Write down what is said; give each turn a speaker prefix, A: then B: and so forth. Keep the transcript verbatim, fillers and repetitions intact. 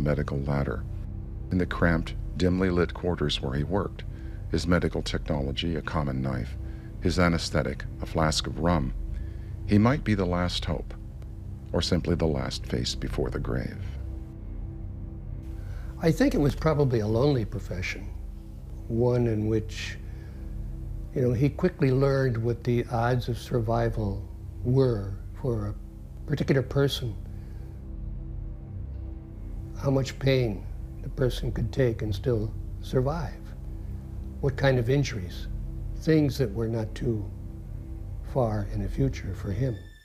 A: medical ladder. In the cramped, dimly lit quarters where he worked, his medical technology a common knife, his anesthetic a flask of rum, he might be the last hope, or simply the last face before the grave.
B: I think it was probably a lonely profession, one in which, you know, he quickly learned what the odds of survival were for a particular person, how much pain the person could take and still survive, what kind of injuries, things that were not too far in the future for him.